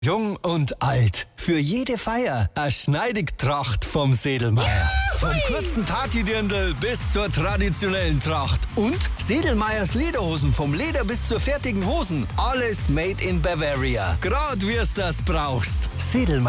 Jung und alt, für jede Feier eine Schneidigtracht vom Sedelmeier. Vom kurzen Partydirndl bis zur traditionellen Tracht. Und Sedelmeiers Lederhosen, vom Leder bis zur fertigen Hosen. Alles made in Bavaria. Grad wie es das brauchst. Sedelmeier.